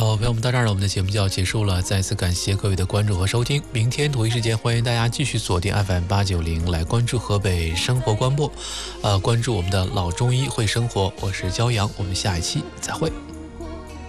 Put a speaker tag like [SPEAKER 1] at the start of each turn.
[SPEAKER 1] 好，朋友们，到这儿呢，我们的节目就要结束了。再次感谢各位的关注和收听。明天同一时间，欢迎大家继续锁定 FM890来关注河北生活观播，关注我们的老中医会生活。我是焦阳，我们下一期再会。